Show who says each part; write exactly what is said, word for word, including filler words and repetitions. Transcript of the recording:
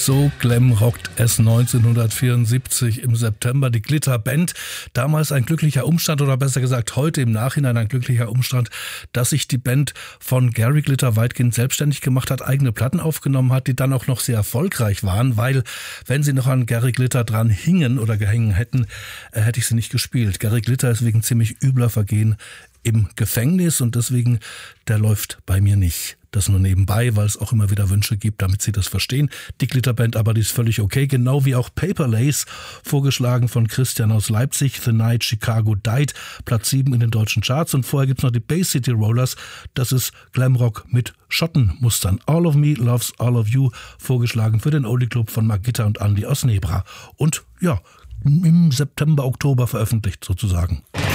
Speaker 1: So glamrockt es neunzehnhundertvierundsiebzig im September die Glitter Band. Damals ein glücklicher Umstand, oder besser gesagt heute im Nachhinein ein glücklicher Umstand, dass sich die Band von Gary Glitter weitgehend selbstständig gemacht hat, eigene Platten aufgenommen hat, die dann auch noch sehr erfolgreich waren, weil wenn sie noch an Gary Glitter dran hingen oder gehängt hätten, äh, hätte ich sie nicht gespielt. Gary Glitter ist wegen ziemlich übler Vergehen im Gefängnis und deswegen, der läuft bei mir nicht. Das nur nebenbei, weil es auch immer wieder Wünsche gibt, damit Sie das verstehen. Die Glitterband aber, die ist völlig okay, genau wie auch Paper Lace, vorgeschlagen von Christian aus Leipzig, The Night Chicago Died, Platz sieben in den deutschen Charts. Und vorher gibt's noch die Bay City Rollers, das ist Glamrock mit Schottenmustern. All of Me Loves All of You, vorgeschlagen für den Oldie Club von Margitta und Andi aus Nebra. Und ja, im September, Oktober veröffentlicht sozusagen.